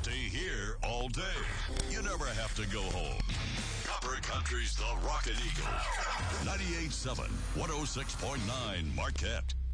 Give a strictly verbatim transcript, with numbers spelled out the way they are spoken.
stay here all day. You never have to go home. Copper Country's The Rocket Eagle. ninety-eight point seven, one oh six point nine Marquette.